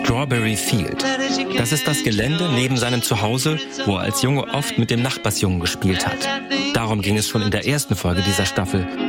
Strawberry Field. Das ist das Gelände neben seinem Zuhause, wo er als Junge oft mit dem Nachbarsjungen gespielt hat. Darum ging es schon in der ersten Folge dieser Staffel.